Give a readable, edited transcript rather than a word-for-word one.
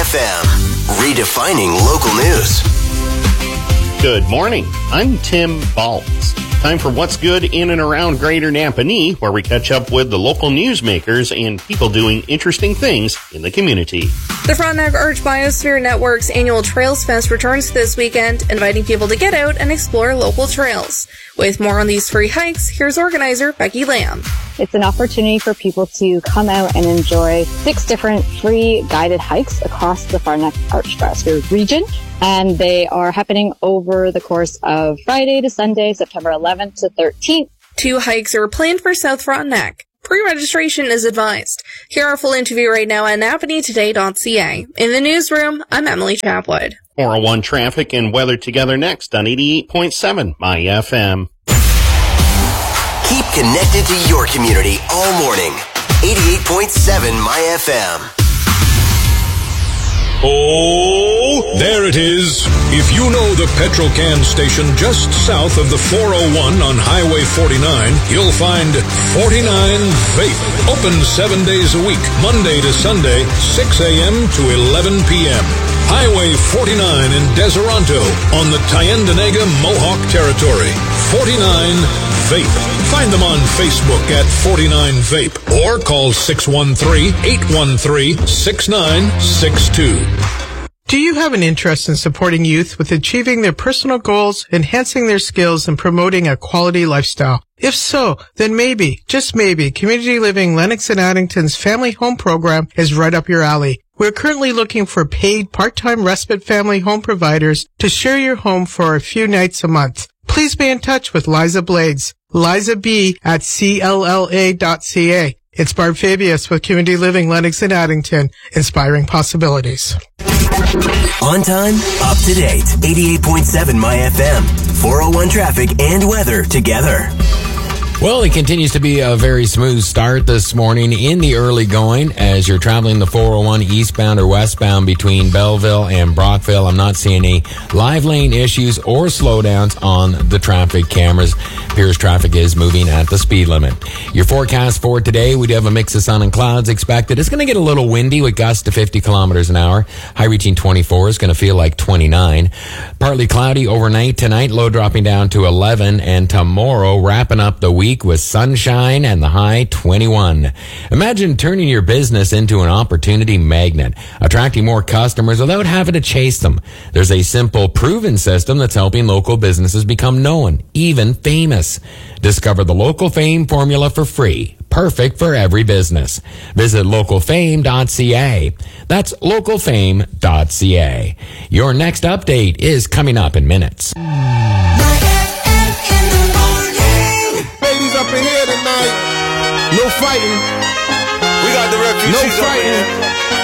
FM, redefining local news. Good morning. I'm Tim Baltz. Time for What's Good in and around Greater Napanee, where we catch up with the local newsmakers and people doing interesting things in the community. The Frontenac Arch Biosphere Network's annual Trails Fest returns this weekend, inviting people to get out and explore local trails. With more on these free hikes, here's organizer Becky Lamb. It's an opportunity for people to come out and enjoy 6 different free guided hikes across the Frontenac Arch Biosphere region. And they are happening over the course of Friday to Sunday, September 11th to 13th. 2 hikes are planned for South Frontenac. Pre-registration is advised. Hear our full interview right now at napaneetoday.ca. In the newsroom, I'm Emily Chapwood. 401 traffic and weather together next on 88.7 My FM. Keep connected to your community all morning. 88.7 My FM. Oh, there it is. If you know the petrol can station just south of the 401 on Highway 49, you'll find 49 Vape. Open 7 days a week, Monday to Sunday, 6 a.m. to 11 p.m. Highway 49 in Deseronto on the Tyendinaga Mohawk Territory. 49 Vape. Find them on Facebook at 49 Vape or call 613-813-6962. Do you have an interest in supporting youth with achieving their personal goals, enhancing their skills, and promoting a quality lifestyle? If so, then maybe, just maybe, Community Living Lennox and Addington's Family Home Program is right up your alley. We're currently looking for paid part-time respite family home providers to share your home for a few nights a month. Please be in touch with Liza Blades, Liza B at CLLA.ca. It's Barb Fabius with Community Living Lennox and Addington, inspiring possibilities. On time, up to date. 88.7 My FM. 401 traffic and weather together. Well, it continues to be a very smooth start this morning in the early going as you're traveling the 401 eastbound or westbound between Belleville and Brockville. I'm not seeing any live lane issues or slowdowns on the traffic cameras. Appears traffic is moving at the speed limit. Your forecast for today, we do have a mix of sun and clouds expected. It's going to get a little windy with gusts to 50 kilometers an hour. High reaching 24 is going to feel like 29. Partly cloudy overnight tonight, low dropping down to 11. And tomorrow, wrapping up the week with sunshine and the high 21. Imagine turning your business into an opportunity magnet, attracting more customers without having to chase them. There's a simple, proven system that's helping local businesses become known, even famous. Discover the Local Fame formula for free. Perfect for every business. Visit localfame.ca. That's localfame.ca. Your next update is coming up in minutes. Up in here tonight. No fighting. We got the refugees. No fighting.